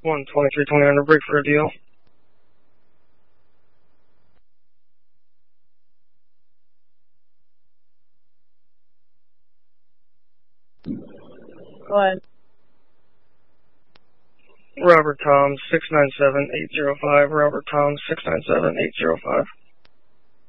123.20 under break for a deal. Go ahead. Robert Tom, 697-805. Robert Tom, 697-805.